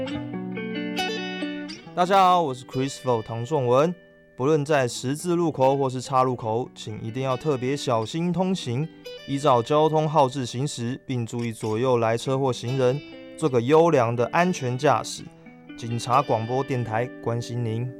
大家好，我是 Christopher 唐仲文。不论在十字路口或是岔路口，请一定要特别小心通行，依照交通号志行驶，并注意左右来车或行人，做个优良的安全驾驶。警察广播电台关心您。